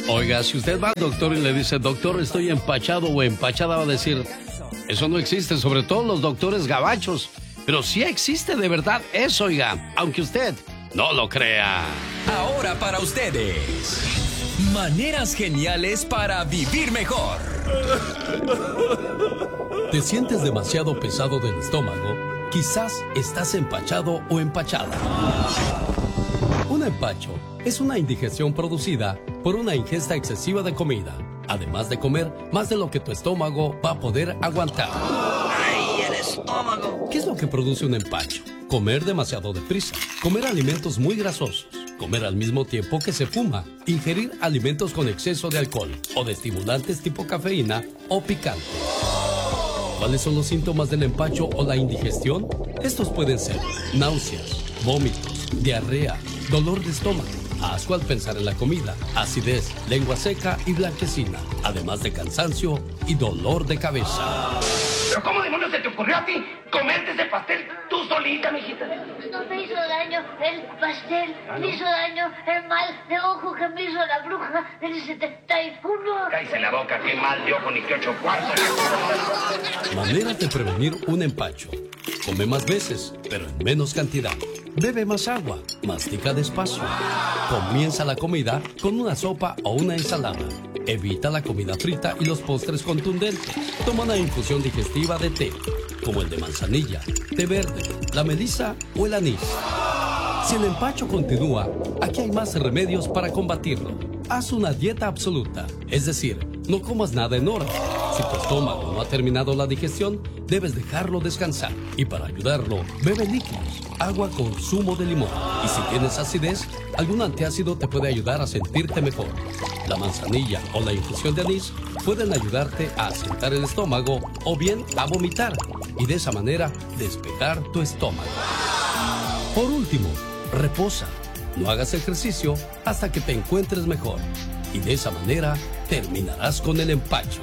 Oiga, si usted va al doctor y le dice, doctor, estoy empachado o empachada, va a decir, eso no existe, sobre todo los doctores gabachos. Pero sí existe de verdad eso, oiga, aunque usted no lo crea. Ahora para ustedes, maneras geniales para vivir mejor. ¿Te sientes demasiado pesado del estómago? Quizás estás empachado o empachada. Un empacho es una indigestión producida por una ingesta excesiva de comida, además de comer más de lo que tu estómago va a poder aguantar. ¡Ay, el estómago! ¿Qué es lo que produce un empacho? Comer demasiado deprisa, comer alimentos muy grasosos, comer al mismo tiempo que se fuma, ingerir alimentos con exceso de alcohol o de estimulantes tipo cafeína o picante. ¿Cuáles son los síntomas del empacho o la indigestión? Estos pueden ser náuseas, vómitos, diarrea, dolor de estómago, asco al pensar en la comida, acidez, lengua seca y blanquecina, además de cansancio y dolor de cabeza. ¿Pero cómo demonios se te ocurrió a ti comerte ese pastel tú solita, mijita? No me hizo daño el pastel, me hizo daño el mal de ojo que me hizo la bruja del 71. Cállese la boca, qué mal de ojo ni qué 8 cuartos. Maneras de prevenir un empacho. Come más veces, pero en menos cantidad. Bebe más agua, mastica despacio. Comienza la comida con una sopa o una ensalada. Evita la comida frita y los postres contundentes. Toma una infusión digestiva de té, como el de manzanilla, té verde, la melisa o el anís. Si el empacho continúa, aquí hay más remedios para combatirlo. Haz una dieta absoluta, es decir, no comas nada en horas. Si tu estómago no ha terminado la digestión, debes dejarlo descansar. Y para ayudarlo, bebe líquidos, agua con zumo de limón. Y si tienes acidez, algún antiácido te puede ayudar a sentirte mejor. La manzanilla o la infusión de anís pueden ayudarte a asentar el estómago o bien a vomitar y de esa manera despejar tu estómago. Por último, reposa. No hagas ejercicio hasta que te encuentres mejor y de esa manera terminarás con el empacho.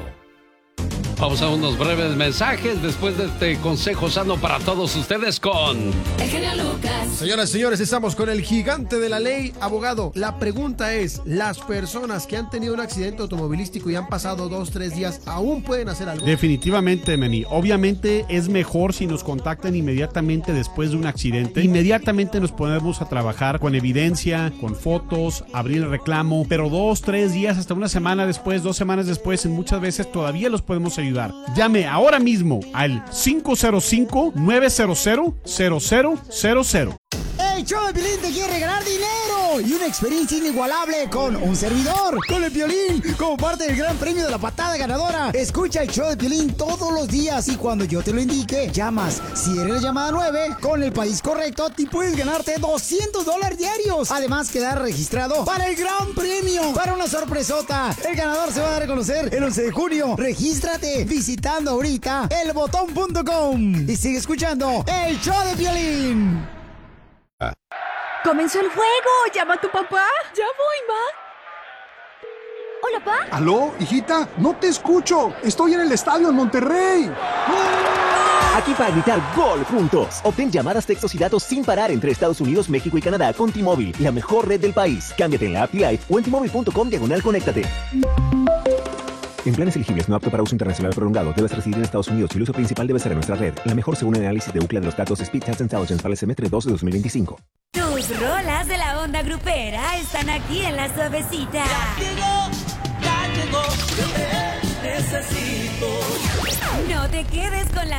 Vamos a unos breves mensajes después de este consejo sano para todos ustedes con el genio Lucas. Señoras y señores, estamos con el gigante de la ley, abogado. La pregunta es, ¿las personas que han tenido un accidente automovilístico y han pasado 2-3 días aún pueden hacer algo? Definitivamente, Meni. Obviamente es mejor si nos contactan inmediatamente después de un accidente. Inmediatamente nos ponemos a trabajar con evidencia, con fotos, abrir el reclamo, pero 2-3 días, hasta una semana después, 2 semanas después, en muchas veces todavía los podemos ayudar. Llame ahora mismo al 505-900-0000. El show de Piolín te quiere regalar dinero y una experiencia inigualable con un servidor, con el Piolín, como parte del gran premio de la patada ganadora. Escucha el show de Piolín todos los días y cuando yo te lo indique, llamas. Si eres la llamada 9, con el país correcto, te puedes ganarte $200 diarios. Además, quedar registrado para el gran premio, para una sorpresota. El ganador se va a dar a conocer el 11 de junio. Regístrate visitando ahorita elbotón.com y sigue escuchando el show de Piolín. ¡Comenzó el juego! ¡Llama a tu papá! ¡Ya voy, ma! ¿Hola, pa? ¿Aló, hijita? No te escucho. Estoy en el estadio en Monterrey. Aquí para gritar gol juntos. Obtén llamadas, textos y datos sin parar entre Estados Unidos, México y Canadá con T-Mobile, la mejor red del país. Cámbiate en la app Live o en T-Mobile.com/conéctate. En planes elegibles no apto para uso internacional prolongado, debes residir en Estados Unidos y el uso principal debe ser en nuestra red. La mejor según el análisis de Ookla de los datos Speed Test Intelligence para el semestre 2 de 2025. Tus rolas de la onda grupera están aquí en La Suavecita. Ya llegó, yo te necesito. No te quedes con las